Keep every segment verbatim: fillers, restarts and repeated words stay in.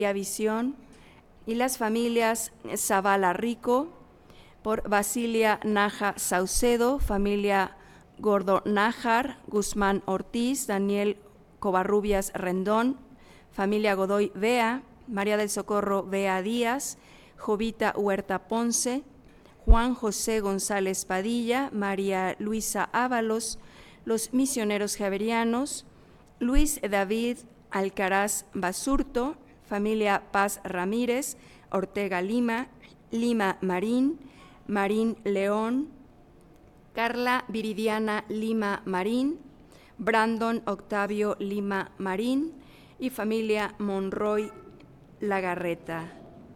Visión y las familias Zavala Rico, por Basilia Naja Saucedo, familia Gordo Nájar, Guzmán Ortiz, Daniel Covarrubias Rendón, familia Godoy Vea, María del Socorro Vea Díaz, Jovita Huerta Ponce, Juan José González Padilla, María Luisa Ábalos, los misioneros javerianos, Luis David Alcaraz Basurto, familia Paz Ramírez, Ortega Lima, Lima Marín, Marín León, Carla Viridiana Lima Marín, Brandon Octavio Lima Marín y familia Monroy Lagarreta.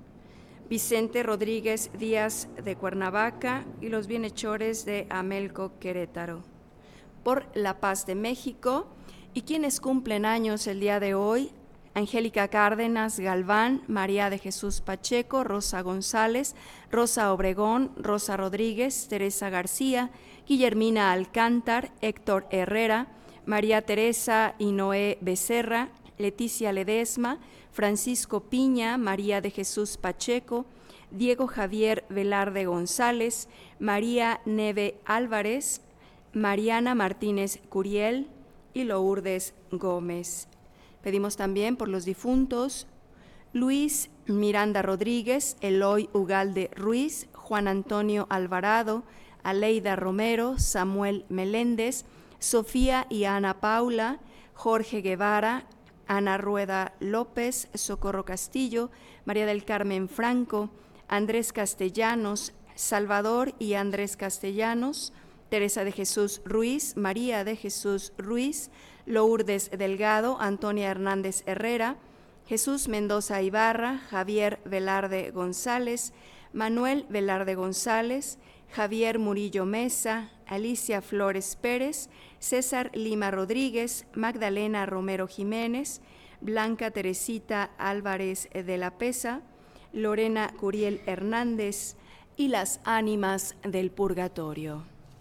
Vicente Rodríguez Díaz de Cuernavaca y los bienhechores de Amelco Querétaro. Por la paz de México, y quienes cumplen años el día de hoy: Angélica Cárdenas Galván, María de Jesús Pacheco, Rosa González, Rosa Obregón, Rosa Rodríguez, Teresa García, Guillermina Alcántar, Héctor Herrera, María Teresa y Noé Becerra, Leticia Ledesma, Francisco Piña, María de Jesús Pacheco, Diego Javier Velarde González, María Neve Álvarez, Mariana Martínez Curiel y Lourdes Gómez. Pedimos también por los difuntos: Luis Miranda Rodríguez, Eloy Ugalde Ruiz, Juan Antonio Alvarado, Aleida Romero, Samuel Meléndez, Sofía y Ana Paula, Jorge Guevara, Ana Rueda López, Socorro Castillo, María del Carmen Franco, Andrés Castellanos, Salvador y Andrés Castellanos, Teresa de Jesús Ruiz, María de Jesús Ruiz, Lourdes Delgado, Antonia Hernández Herrera, Jesús Mendoza Ibarra, Javier Velarde González, Manuel Velarde González, Javier Murillo Mesa, Alicia Flores Pérez, César Lima Rodríguez, Magdalena Romero Jiménez, Blanca Teresita Álvarez de la Pesa, Lorena Curiel Hernández y las ánimas del purgatorio.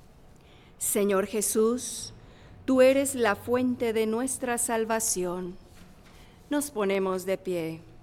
Señor Jesús, tú eres la fuente de nuestra salvación. Nos ponemos de pie.